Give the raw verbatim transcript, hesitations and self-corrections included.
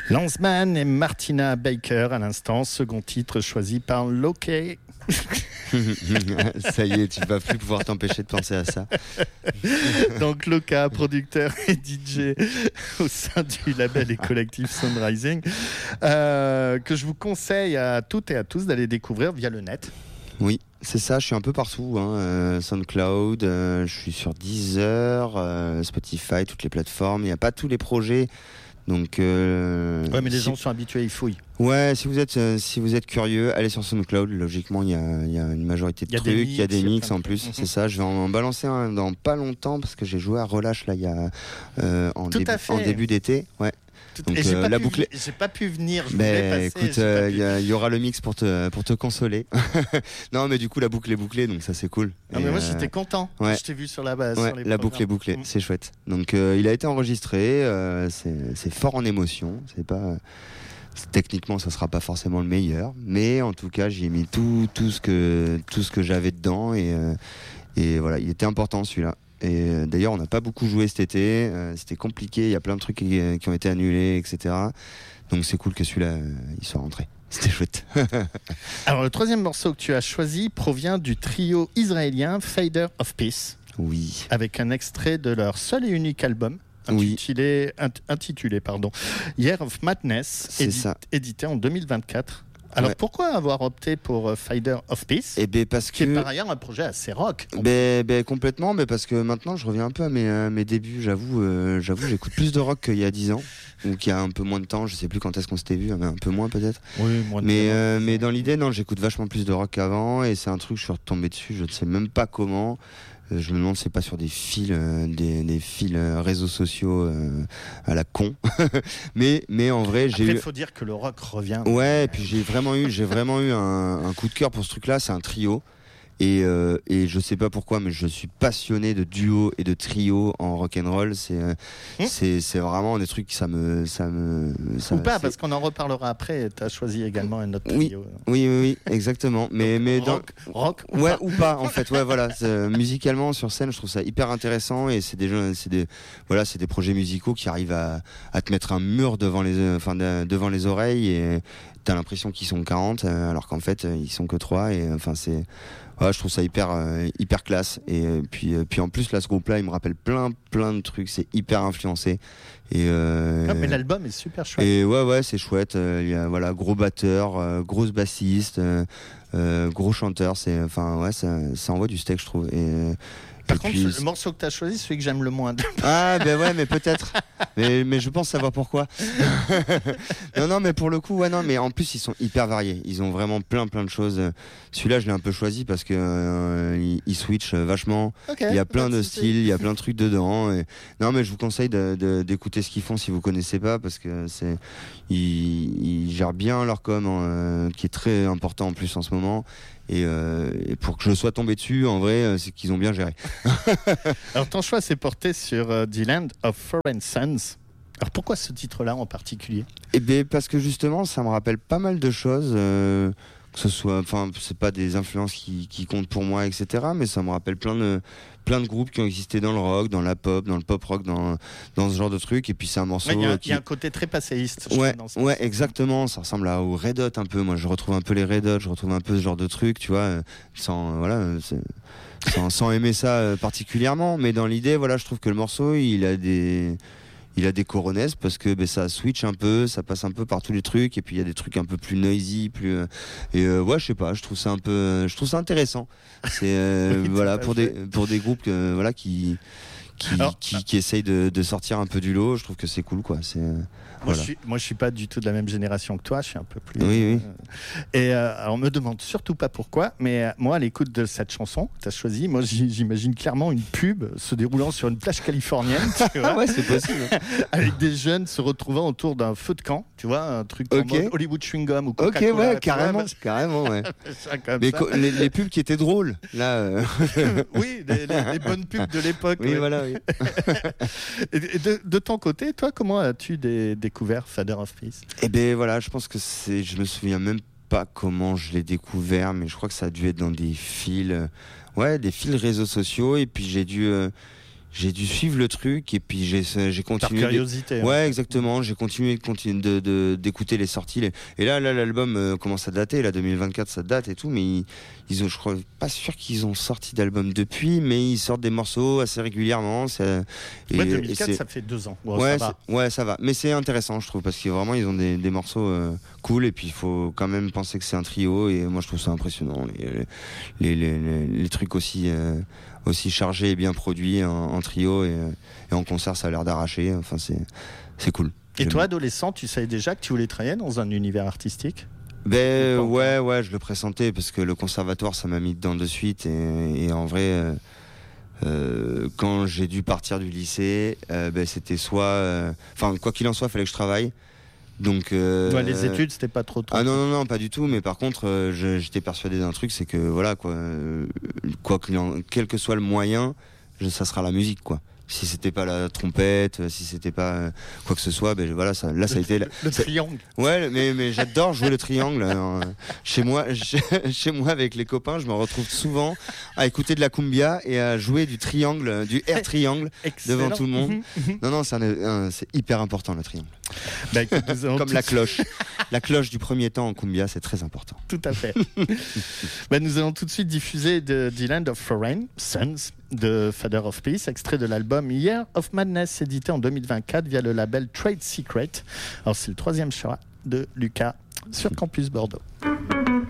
Lanzmann et Martina Baker à l'instant, second titre choisi par Loké. Ça y est, tu vas plus pouvoir t'empêcher de penser à ça. Donc Loka, producteur et D J au sein du label et collectif Soundrising, euh, que je vous conseille à toutes et à tous d'aller découvrir via le net. Oui, c'est ça, je suis un peu partout, hein. euh, SoundCloud, euh, je suis sur Deezer, euh, Spotify, toutes les plateformes, il n'y a pas tous les projets. Donc, euh, ouais, mais les si... gens sont habitués, ils fouillent. Ouais, si vous êtes euh, si vous êtes curieux, allez sur SoundCloud. Logiquement, il y a il y a une majorité de trucs, il y a des mix en plus. Mm-hmm. C'est ça. Je vais en, en balancer un dans pas longtemps parce que j'ai joué à Relâche là il y a euh, en, début, en début d'été. Ouais. Donc et j'ai, euh, pas la pu, j'ai... j'ai pas pu venir. Je mais passer, écoute, il euh, y, y aura le mix pour te pour te consoler. Non, mais du coup la boucle est bouclée, donc ça c'est cool. Non, mais moi euh... j'étais content. Ouais. Je t'ai vu sur la base. Ouais, sur les la boucle est bouclée, mmh. C'est chouette. Donc euh, il a été enregistré. Euh, c'est c'est fort en émotion. C'est pas techniquement ça sera pas forcément le meilleur, mais en tout cas j'y ai mis tout tout ce que tout ce que j'avais dedans et euh, et voilà, il était important celui-là. Et euh, d'ailleurs, on n'a pas beaucoup joué cet été. Euh, c'était compliqué. Il y a plein de trucs qui, qui ont été annulés, et cetera. Donc c'est cool que celui-là, euh, il soit rentré. C'était chouette. Alors le troisième morceau que tu as choisi provient du trio israélien Fader of Peace. Oui. Avec un extrait de leur seul et unique album. Intitulé, oui. int- intitulé pardon, Year of Madness, édi- édité en deux mille vingt-quatre. Alors ouais. Pourquoi avoir opté pour euh, Fader of Peace, eh ben parce qui que... est par ailleurs un projet assez rock? Ben, ben complètement, mais parce que maintenant je reviens un peu à mes, à mes débuts. J'avoue, euh, j'avoue, j'écoute plus de rock qu'il y a dix ans ou qu'il y a un peu moins de temps. Je sais plus quand est-ce qu'on s'était vu, mais un peu moins peut-être. Oui, moins de mais euh, mais dans l'idée, non, j'écoute vachement plus de rock qu'avant et c'est un truc je suis retombé dessus. Je ne sais même pas comment. Je me demande si c'est pas sur des fils, euh, des, des fils euh, réseaux sociaux euh, à la con. mais mais en vrai, j'ai Après, eu. Il faut dire que le rock revient. Ouais, et puis j'ai vraiment eu, j'ai vraiment eu un, un coup de cœur pour ce truc-là. C'est un trio. Et, euh, et je sais pas pourquoi, mais je suis passionné de duo et de trio en rock'n'roll. C'est, euh, mmh. c'est, c'est vraiment des trucs qui ça me, ça me. Ça, Ou pas, c'est... parce qu'on en reparlera après. Tu as choisi également un autre oui, trio. Oui, oui, oui, exactement. Mais, Donc, mais rock, dans... rock ou ouais, pas. ou pas, en fait. Ouais, voilà. C'est, musicalement sur scène, je trouve ça hyper intéressant et c'est des jeux, c'est des, voilà, c'est des projets musicaux qui arrivent à, à te mettre un mur devant les, enfin, de, devant les oreilles et t'as l'impression qu'ils sont quarante, alors qu'en fait ils sont que trois et enfin c'est. Ouais, je trouve ça hyper euh, hyper classe et euh, puis euh, puis en plus là ce groupe là il me rappelle plein plein de trucs, c'est hyper influencé et euh, ah, mais l'album est super chouette et ouais ouais c'est chouette, il euh, y a voilà gros batteur, euh, grosse bassiste, euh, euh, gros chanteur, c'est enfin ouais ça ça envoie du steak je trouve et par et contre, puis... le morceau que tu as choisi, celui que j'aime le moins. Ah, ben ouais, mais peut-être. mais, mais je pense savoir pourquoi. non, non, mais pour le coup, ouais, non, mais en plus, ils sont hyper variés. Ils ont vraiment plein, plein de choses. Celui-là, je l'ai un peu choisi parce que euh, il, il switch vachement. Okay, il y a plein de styles, il y a plein de trucs dedans. Et... Non, mais je vous conseille de, de, d'écouter ce qu'ils font si vous connaissez pas parce que c'est, ils, ils gèrent bien leur com, euh, qui est très important en plus en ce moment. Et, euh, et pour que je sois tombé dessus, en vrai, c'est qu'ils ont bien géré. Alors, ton choix s'est porté sur uh, The Land of Foreign Sons. Alors, pourquoi ce titre-là en particulier ? Eh bien, parce que justement, ça me rappelle pas mal de choses. Euh, que ce soit, enfin, c'est pas des influences qui, qui comptent pour moi, et cetera. Mais ça me rappelle plein de, plein de groupes qui ont existé dans le rock, dans la pop, dans le pop rock, dans, dans ce genre de trucs. Et puis c'est un morceau. Il ouais, y, qui... y a un côté très passéiste. Ouais, dans ce ouais, morceau. Exactement. Ça ressemble à, aux Red Hot un peu. Moi, je retrouve un peu les Red Hot. Je retrouve un peu ce genre de trucs, tu vois, sans, voilà, c'est... sans, sans aimer ça particulièrement. Mais dans l'idée, voilà, je trouve que le morceau, il a des il a des coronesses parce que ben, ça switch un peu, ça passe un peu par tous les trucs et puis il y a des trucs un peu plus noisy, plus euh, et euh, ouais, je sais pas, je trouve ça un peu, je trouve ça intéressant. C'est euh, oui, voilà pour des pour des groupes que, voilà qui qui, Alors, qui qui essayent de, de sortir un peu du lot. Je trouve que c'est cool quoi. C'est euh, moi voilà. je suis moi je suis pas du tout de la même génération que toi. Je suis un peu plus. Oui oui. Euh, et euh, alors on me demande surtout pas pourquoi, mais euh, moi à l'écoute de cette chanson que tu as choisie, moi j'imagine clairement une pub se déroulant sur une plage californienne. Tu vois, ouais, c'est possible. Avec des jeunes se retrouvant autour d'un feu de camp, tu vois, un truc okay. en mode Hollywood Chewing Gum ou Coca-Cola. Ok, ouais, carrément, vois, carrément, ouais. Mais co- les, les pubs qui étaient drôles, là. Euh... oui, les, les, les bonnes pubs de l'époque. Oui, ouais. voilà. Oui. Et de, de ton côté, toi, comment as-tu des, découvert Fader of Peace ? Eh ben voilà, je pense que c'est, je me souviens même pas comment je l'ai découvert, mais je crois que ça a dû être dans des fils, euh, ouais, des fils réseaux sociaux. Et puis j'ai dû, euh, j'ai dû suivre le truc et puis j'ai, j'ai continué. Par curiosité. Ouais, hein. Exactement. J'ai continué de, continue de, de, d'écouter les sorties. Les... Et là, là, l'album euh, commence à dater. Là, deux mille vingt-quatre, ça date et tout. Mais ils, ils ont, je crois, pas sûr qu'ils ont sorti d'album depuis, mais ils sortent des morceaux assez régulièrement. C'est... Et, ouais, deux mille quatre, ça fait deux ans. Bon, ouais, ça va. ouais, ça va. Mais c'est intéressant, je trouve, parce que vraiment, ils ont des, des morceaux euh, cool. Et puis, il faut quand même penser que c'est un trio. Et moi, je trouve ça impressionnant. Les, les, les, les, les trucs aussi. Euh, aussi chargé et bien produit en, en trio et, et en concert ça a l'air d'arracher, enfin c'est, c'est cool. Et J'aime toi bien. Adolescent, tu savais déjà que tu voulais travailler dans un univers artistique? Ben ouais ouais je le pressentais parce que le conservatoire ça m'a mis dedans de suite et, et en vrai euh, euh, quand j'ai dû partir du lycée euh, ben c'était soit enfin euh, quoi qu'il en soit il fallait que je travaille. Donc euh, ouais, les études c'était pas trop trop. Ah non non non pas du tout, mais par contre euh, je, j'étais persuadé d'un truc, c'est que voilà quoi euh, quoi qu'il en, quel que soit le moyen, je, ça sera la musique quoi. Si c'était pas la trompette, si c'était pas euh, quoi que ce soit, ben voilà, ça, là ça le, a été le, le triangle. Ouais, mais mais j'adore jouer le triangle. Alors, chez moi, chez, chez moi avec les copains, je me retrouve souvent à écouter de la cumbia et à jouer du triangle, du air triangle devant tout le monde. Non non, c'est, un, un, c'est hyper important le triangle. Bah, écoute, comme la cloche. La cloche du premier temps en cumbia, c'est très important. Tout à fait. bah, nous allons tout de suite diffuser de The Land of Foreign Sons de Father of Peace, extrait de l'album Year of Madness, édité en deux mille vingt-quatre via le label Trade Secret. Alors c'est le troisième choix de Lucas sur Campus Bordeaux.